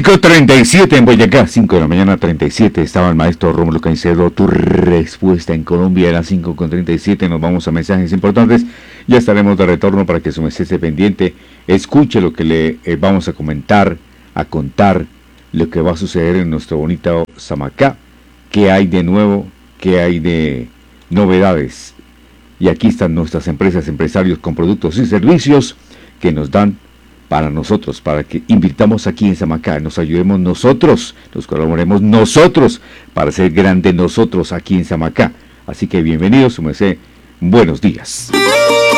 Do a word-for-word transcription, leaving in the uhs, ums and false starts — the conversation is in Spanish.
treinta y siete en Boyacá, cinco de la mañana treinta y siete. Estaba el maestro Rómulo Caicedo. Tu respuesta en Colombia era cinco con treinta y siete. Nos vamos a mensajes importantes. Ya estaremos de retorno para que su merced esté pendiente. Escuche lo que le eh, vamos a comentar, a contar, lo que va a suceder en nuestro bonito Samacá. ¿Qué hay de nuevo? ¿Qué hay de novedades? Y aquí están nuestras empresas, empresarios con productos y servicios que nos dan para nosotros, para que invirtamos aquí en Samacá, nos ayudemos nosotros, nos colaboremos nosotros para ser grandes nosotros aquí en Samacá. Así que bienvenidos, su merced, buenos días.